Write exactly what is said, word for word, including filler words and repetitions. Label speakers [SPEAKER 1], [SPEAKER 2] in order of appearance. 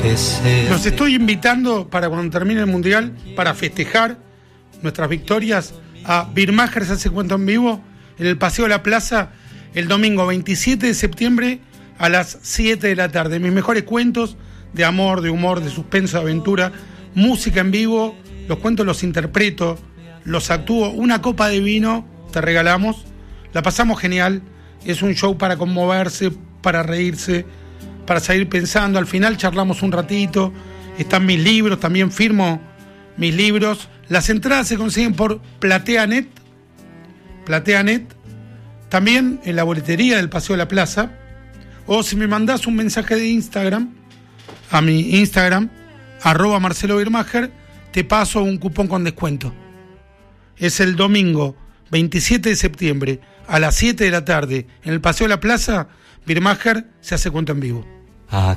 [SPEAKER 1] Los estoy invitando para cuando termine el Mundial, para festejar nuestras victorias, a Birmacher se hace cuento en vivo en el Paseo de la Plaza el domingo veintisiete de septiembre a las siete de la tarde. Mis mejores cuentos de amor, de humor, de suspenso, de aventura, música en vivo, los cuentos los interpreto, los actúo, una copa de vino te regalamos, la pasamos genial, es un show para conmoverse, para reírse, para seguir pensando, al final charlamos un ratito, están mis libros, también firmo mis libros, las entradas se consiguen por PlateaNet, PlateaNet, también en la boletería del Paseo de la Plaza, o si me mandás un mensaje de Instagram, a mi Instagram, arroba Marcelo Birmacher, te paso un cupón con descuento. Es el domingo veintisiete de septiembre a las siete de la tarde en el Paseo de la Plaza. Birmacher se hace cuento en vivo.
[SPEAKER 2] ¿A